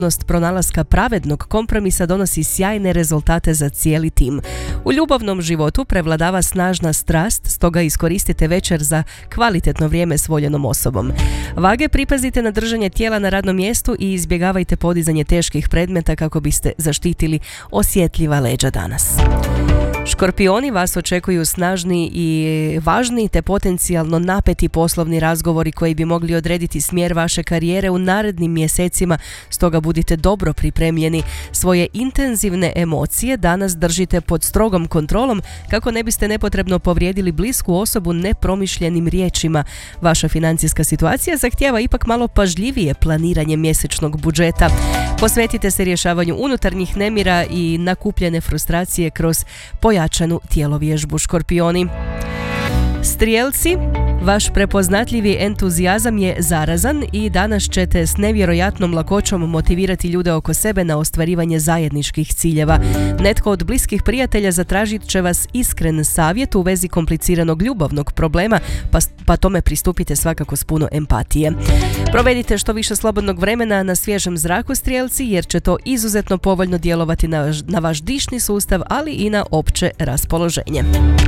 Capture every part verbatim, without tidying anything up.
pronalaska pravednog kompromisa donosi sjajne rezultate za cijeli tim. U ljubavnom životu prevladava snažna strast, stoga iskoristite večer za kvalitetno vrijeme s voljenom osobom. Vage, pripazite na držanje tijela na radnom mjestu i izbjegavajte podizanje teških predmeta kako biste zaštitili osjetljiva leđa danas. Škorpioni, vas očekuju snažni i važni te potencijalno napeti poslovni razgovori koji bi mogli odrediti smjer vaše karijere u narednim mjesecima, stoga budite dobro pripremljeni. Svoje intenzivne emocije danas držite pod strogom kontrolom kako ne biste nepotrebno povrijedili blisku osobu nepromišljenim riječima. Vaša financijska situacija zahtijeva ipak malo pažljivije planiranje mjesečnog budžeta. Posvetite se rješavanju unutarnjih nemira i nakupljene frustracije kroz pojačanu tjelovježbu. Škorpioni. Strijelci, vaš prepoznatljivi entuzijazam je zarazan i danas ćete s nevjerojatnom lakoćom motivirati ljude oko sebe na ostvarivanje zajedničkih ciljeva. Netko od bliskih prijatelja zatražit će vas iskren savjet u vezi kompliciranog ljubavnog problema, pa, pa tome pristupite svakako s puno empatije. Provedite što više slobodnog vremena na svježem zraku, strijelci, jer će to izuzetno povoljno djelovati na, na vaš dišni sustav, ali i na opće raspoloženje.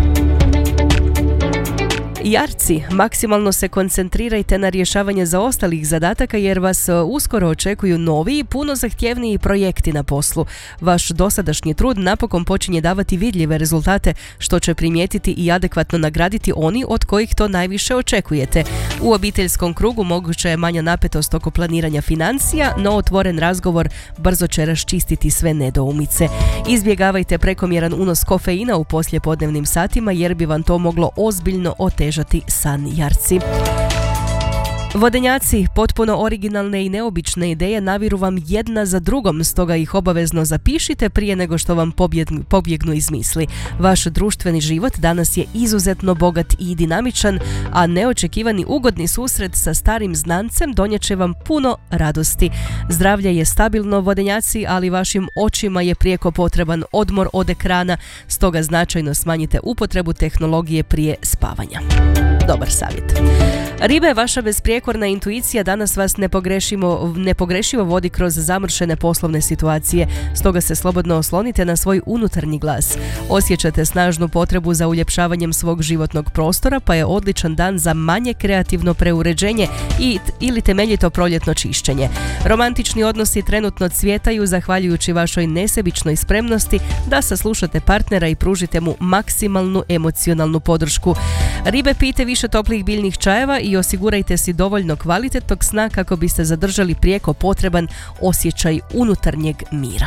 Jarci, maksimalno se koncentrirajte na rješavanje zaostalih zadataka jer vas uskoro očekuju novi i puno zahtjevniji projekti na poslu. Vaš dosadašnji trud napokon počinje davati vidljive rezultate, što će primijetiti i adekvatno nagraditi oni od kojih to najviše očekujete. U obiteljskom krugu moguće je manja napetost oko planiranja financija, no otvoren razgovor brzo će raščistiti sve nedoumice. Izbjegavajte prekomjeran unos kofeina u poslijepodnevnim satima jer bi vam to moglo ozbiljno otežati san, jarci. Vodenjaci, potpuno originalne i neobične ideje naviru vam jedna za drugom, stoga ih obavezno zapišite prije nego što vam pobjegnu, pobjegnu iz misli. Vaš društveni život danas je izuzetno bogat i dinamičan, a neočekivani ugodni susret sa starim znancem donijet će vam puno radosti. Zdravlje je stabilno, vodenjaci, ali vašim očima je prijeko potreban odmor od ekrana, stoga značajno smanjite upotrebu tehnologije prije spavanja. Dobar savjet. Ribe, vaša besprijekorna intuicija danas vas nepogrešivo, nepogrešivo vodi kroz zamršene poslovne situacije, stoga se slobodno oslonite na svoj unutarnji glas. Osjećate snažnu potrebu za uljepšavanjem svog životnog prostora, pa je odličan dan za manje kreativno preuređenje i, ili temeljito proljetno čišćenje. Romantični odnosi trenutno cvjetaju zahvaljujući vašoj nesebičnoj spremnosti da saslušate partnera i pružite mu maksimalnu emocionalnu podršku. Ribe, pijte više toplih biljnih čajeva i osigurajte si dovoljno kvalitetnog sna kako biste zadržali prijeko potreban osjećaj unutarnjeg mira.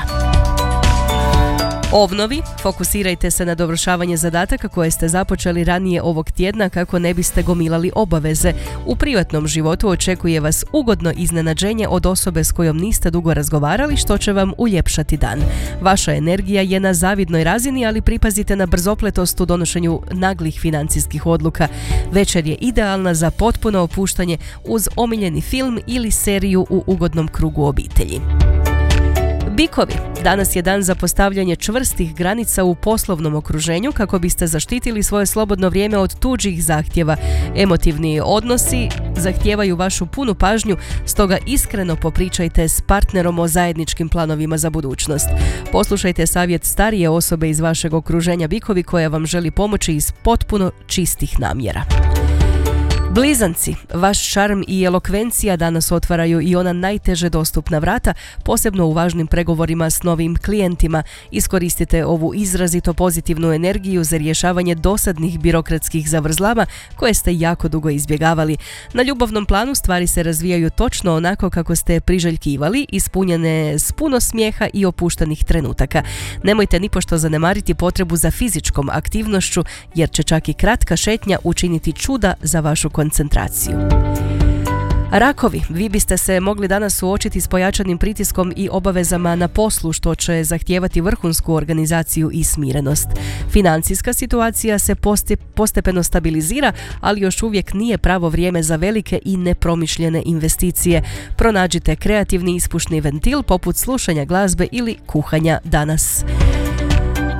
Ovnovi, fokusirajte se na dovršavanje zadataka koje ste započeli ranije ovog tjedna kako ne biste gomilali obaveze. U privatnom životu očekuje vas ugodno iznenađenje od osobe s kojom niste dugo razgovarali, što će vam uljepšati dan. Vaša energija je na zavidnoj razini, ali pripazite na brzopletost u donošenju naglih financijskih odluka. Večer je idealna za potpuno opuštanje uz omiljeni film ili seriju u ugodnom krugu obitelji. Bikovi, danas je dan za postavljanje čvrstih granica u poslovnom okruženju kako biste zaštitili svoje slobodno vrijeme od tuđih zahtjeva. Emotivni odnosi zahtijevaju vašu punu pažnju, stoga iskreno popričajte s partnerom o zajedničkim planovima za budućnost. Poslušajte savjet starije osobe iz vašeg okruženja, bikovi, koja vam želi pomoći iz potpuno čistih namjera. Blizanci, vaš šarm i elokvencija danas otvaraju i ona najteže dostupna vrata, posebno u važnim pregovorima s novim klijentima. Iskoristite ovu izrazito pozitivnu energiju za rješavanje dosadnih birokratskih zavrzlama koje ste jako dugo izbjegavali. Na ljubavnom planu stvari se razvijaju točno onako kako ste priželjkivali, ispunjene s puno smijeha i opuštenih trenutaka. Nemojte nipošto zanemariti potrebu za fizičkom aktivnošću, jer će čak i kratka šetnja učiniti čuda za vašu koncentraciju. koncentraciju. Rakovi, vi biste se mogli danas suočiti s pojačanim pritiskom i obavezama na poslu, što će zahtijevati vrhunsku organizaciju i smirenost. Financijska situacija se poste, postepeno stabilizira, ali još uvijek nije pravo vrijeme za velike i nepromišljene investicije. Pronađite kreativni ispušni ventil poput slušanja glazbe ili kuhanja danas.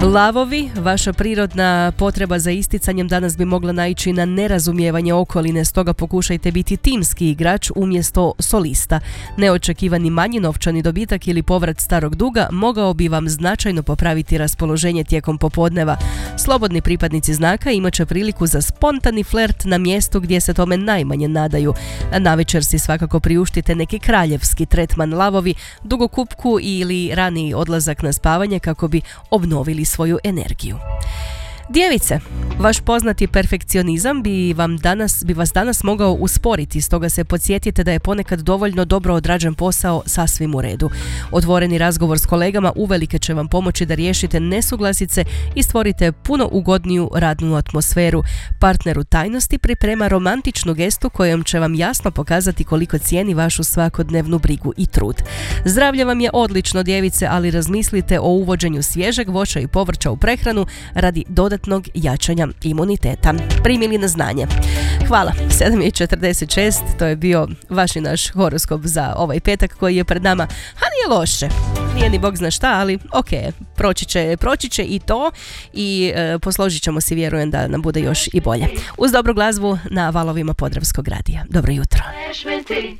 Lavovi, vaša prirodna potreba za isticanjem danas bi mogla naići na nerazumijevanje okoline, stoga pokušajte biti timski igrač umjesto solista. Neočekivani manji novčani dobitak ili povrat starog duga mogao bi vam značajno popraviti raspoloženje tijekom popodneva. Slobodni pripadnici znaka imat će priliku za spontani flert na mjestu gdje se tome najmanje nadaju. Navečer si svakako priuštite neki kraljevski tretman. Lavovi, dugokupku ili raniji odlazak na spavanje kako bi obnovili svoju energiju. Djevice, vaš poznati perfekcionizam bi, vam danas, bi vas danas mogao usporiti, stoga se podsjetite da je ponekad dovoljno dobro odrađen posao sasvim u redu. Otvoreni razgovor s kolegama uvelike će vam pomoći da riješite nesuglasice i stvorite puno ugodniju radnu atmosferu. Partner u tajnosti priprema romantičnu gestu kojom će vam jasno pokazati koliko cijeni vašu svakodnevnu brigu i trud. Zdravlje vam je odlično, djevice, ali razmislite o uvođenju svježeg voća i povrća u prehranu radi dodatnog jačanja imuniteta. Primili na znanje. Hvala. sedam i četrdeset šest, to je bio vaš i naš horoskop za ovaj petak koji je pred nama. A nije loše. Nije ni bog zna šta, ali ok, proći će, proći će i to i e, posložit ćemo si, vjerujem da nam bude još i bolje. Uz dobru glazbu na valovima Podravskog radija. Dobro jutro.